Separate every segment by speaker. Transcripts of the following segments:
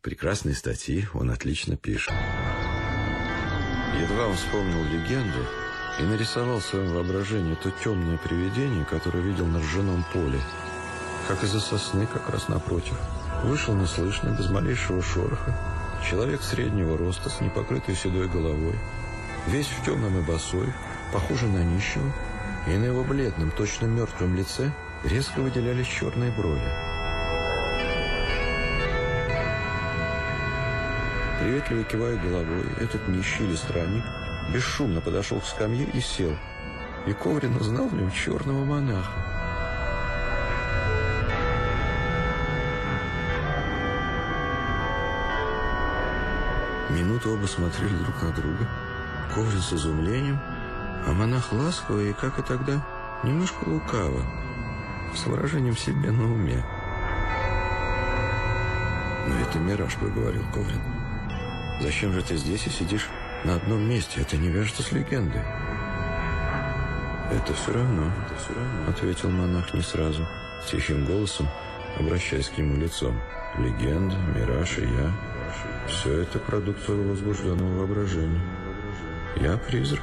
Speaker 1: Прекрасные статьи, он отлично пишет. Едва он вспомнил легенду и нарисовал в своем воображении то темное привидение, которое видел на ржаном поле, как из-за сосны как раз напротив. Вышел неслышно, без малейшего шороха, человек среднего роста, с непокрытой седой головой, весь в темном и босой, похожий на нищего, и на его бледном, точно мертвом лице резко выделялись черные брови. Приветливо кивая головой, этот нищий или странник бесшумно подошел к скамье и сел. И Коврин узнал в нем черного монаха. Минуту оба смотрели друг на друга. Коврин с изумлением, а монах ласково и, как и тогда, немножко лукаво, с выражением себе на уме. «Но это мираж», — проговорил Коврин. «Зачем же ты здесь и сидишь на одном месте? Это не вяжется с легендой». «Это все равно», — ответил монах не сразу, тихим голосом, обращаясь к нему лицом. «Легенда, мираж и я — все это продукт твоего возбужденного воображения. Я призрак».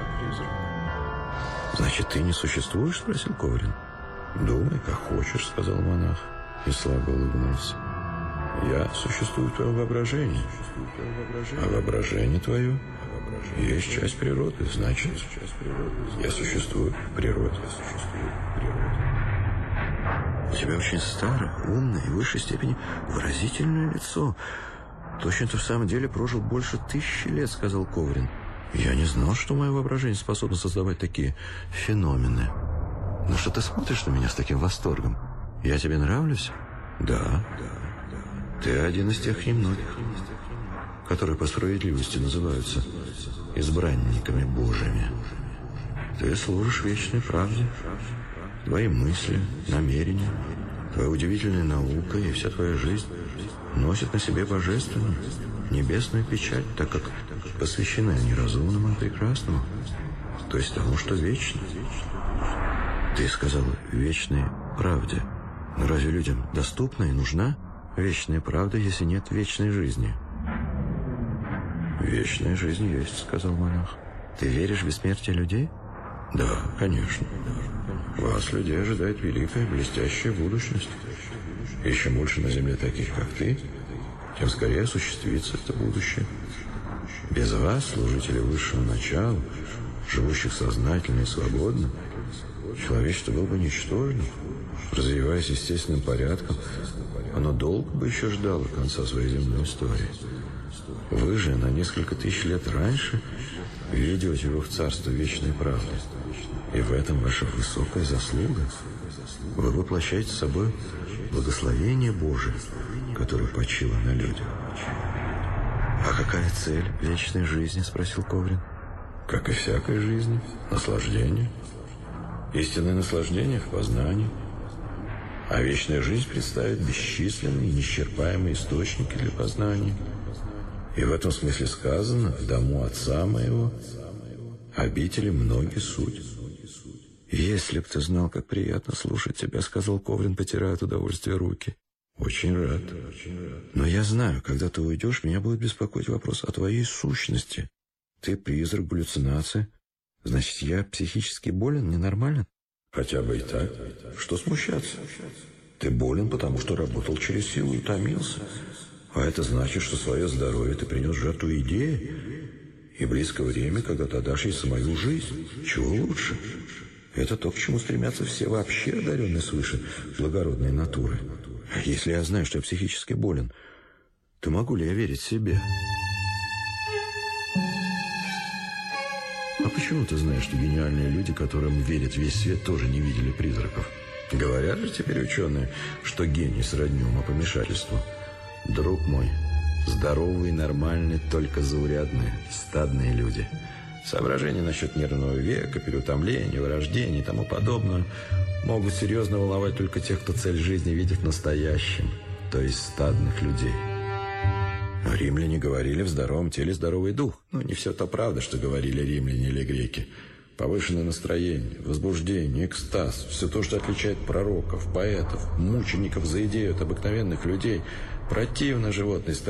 Speaker 1: «Значит, ты не существуешь?» — спросил Коврин. «Думай, как хочешь», — сказал монах и слабо улыбнулся. «Я существую в твоем воображении, а воображение твое есть часть природы, значит, я существую в природе». «У тебя очень старое, умное и в высшей степени выразительное лицо. Точно ты в самом деле прожил больше 1000 лет», — сказал Коврин. «Я не знал, что мое воображение способно создавать такие феномены. Ну что ты смотришь на меня с таким восторгом? Я тебе нравлюсь?» «Да. Ты один из тех немногих, которые по справедливости называются избранниками Божьими. Ты служишь вечной правде. Твои мысли, намерения, твоя удивительная наука и вся твоя жизнь носят на себе божественную, небесную печать, так как посвящены они разумному и прекрасному, то есть тому, что вечно. Ты сказал вечной правде. Но разве людям доступна и нужна вечная правда, если нет вечной жизни?» «Вечная жизнь есть», — сказал монах. «Ты веришь в бессмертие людей?» «Да, конечно. Вас, людей, ожидает великая, блестящая будущность. И чем больше на земле таких, как ты, тем скорее осуществится это будущее. Без вас, служителей высшего начала, живущих сознательно и свободно, человечество было бы ничтожно. Развиваясь естественным порядком, оно долго бы еще ждало конца своей земной истории. Вы же на несколько тысяч лет раньше ведете его в царство вечной правды. И в этом ваша высокая заслуга. Вы воплощаете собой благословение Божие, которое почило на людях». «А какая цель вечной жизни?» — спросил Коврин. «Как и всякой жизни, наслаждение. Истинное наслаждение в познании. А вечная жизнь представит бесчисленные и неисчерпаемые источники для познания. И в этом смысле сказано: в дому отца моего обители многие суть». «Если б ты знал, как приятно слушать тебя», — сказал Коврин, потирая от удовольствия руки. «Очень рад. Но я знаю, когда ты уйдешь, меня будет беспокоить вопрос о твоей сущности. Ты призрак, галлюцинация. Значит, я психически болен, ненормален?» «Хотя бы и так. Что смущаться? Ты болен, потому что работал через силу и утомился. А это значит, что свое здоровье ты принес в жертву идеи. И близко время, когда ты отдашь ей самую жизнь. Чего лучше? Это то, к чему стремятся все вообще одаренные свыше благородные натуры. Если я знаю, что я психически болен, то могу ли я верить себе?» «А почему ты знаешь, что гениальные люди, которым верит весь свет, тоже не видели призраков? Говорят же теперь ученые, что гений сродни умопомешательству. Друг мой, здоровые, нормальные, только заурядные, стадные люди. Соображения насчет нервного века, переутомления, вырождения и тому подобное могут серьезно волновать только тех, кто цель жизни видит настоящим, то есть стадных людей. Римляне говорили: в здоровом теле здоровый дух. Но не все то правда, что говорили римляне или греки. Повышенное настроение, возбуждение, экстаз – все то, что отличает пророков, поэтов, мучеников за идею от обыкновенных людей, противно животной